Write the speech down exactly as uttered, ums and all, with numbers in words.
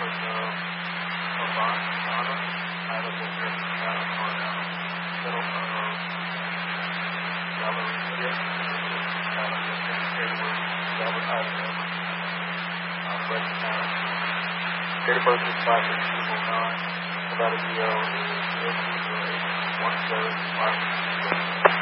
was um, Avant, Anna, out of the California, Middle of Galleria, out of the Edward, Gallery, out of uh, West Town. Date of birth is five fifteen oh nine. Nevada D L is zero two zero eight one seven five six zero.